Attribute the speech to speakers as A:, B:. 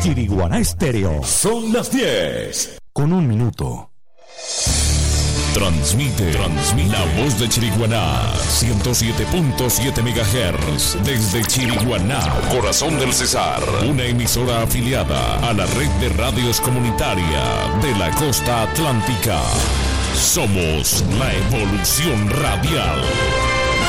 A: Chiriguaná Estéreo.
B: Son las 10.
A: Con 1 minuto.
B: Transmite la voz de Chiriguaná, 107.7 MHz, desde Chiriguaná, corazón del Cesar, una emisora afiliada a la red de radios comunitaria de la costa atlántica. Somos la evolución radial.